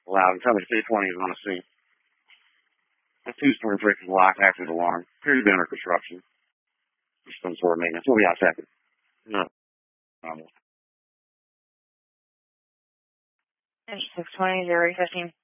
Loud and tell me 320 is on the scene. The two spring breakers locked after the alarm. Appears to be under construction. Some sort of maintenance. We'll be out second. No. 620, 015.